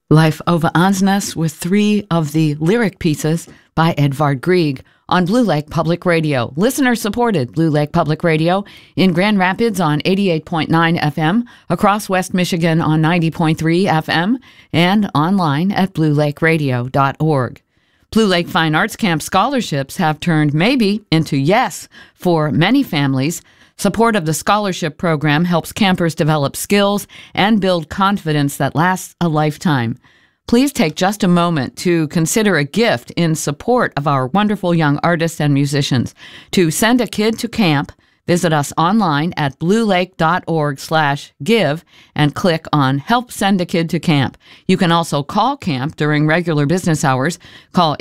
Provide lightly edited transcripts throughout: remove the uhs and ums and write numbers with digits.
Life over Ansness with three of the lyric pieces by Edvard Grieg on Blue Lake Public Radio. Listener-supported Blue Lake Public Radio in Grand Rapids on 88.9 FM, across West Michigan on 90.3 FM, and online at bluelakeradio.org. Blue Lake Fine Arts Camp scholarships have turned maybe into yes for many families. Support of the scholarship program helps campers develop skills and build confidence that lasts a lifetime. Please take just a moment to consider a gift in support of our wonderful young artists and musicians. To send a kid to camp, visit us online at bluelake.org/give and click on Help Send a Kid to Camp. You can also call camp during regular business hours. Call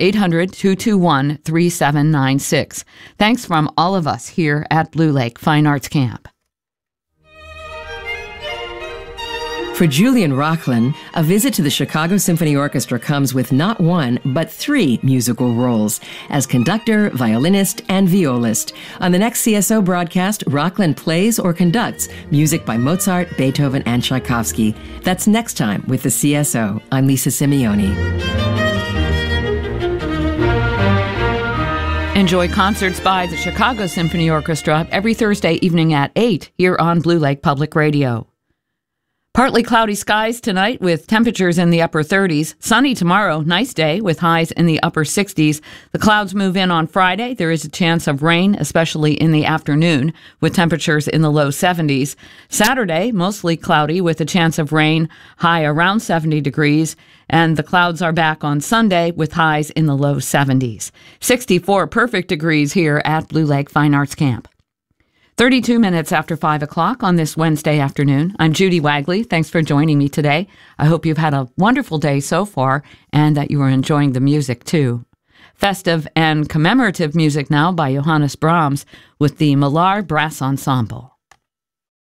800-221-3796. Thanks from all of us here at Blue Lake Fine Arts Camp. For Julian Rocklin, a visit to the Chicago Symphony Orchestra comes with not one, but three musical roles as conductor, violinist, and violist. On the next CSO broadcast, Rocklin plays or conducts music by Mozart, Beethoven, and Tchaikovsky. That's next time with the CSO. I'm Lisa Simeone. Enjoy concerts by the Chicago Symphony Orchestra every Thursday evening at 8 here on Blue Lake Public Radio. Partly cloudy skies tonight with temperatures in the upper 30s. Sunny tomorrow, nice day with highs in the upper 60s. The clouds move in on Friday. There is a chance of rain, especially in the afternoon, with temperatures in the low 70s. Saturday, mostly cloudy with a chance of rain, high around 70 degrees. And the clouds are back on Sunday with highs in the low 70s. 64 perfect degrees here at Blue Lake Fine Arts Camp. 32 minutes after 5 o'clock on this Wednesday afternoon. I'm Judy Wagley. Thanks for joining me today. I hope you've had a wonderful day so far and that you are enjoying the music too. Festive and commemorative music now by Johannes Brahms with the Millar Brass Ensemble.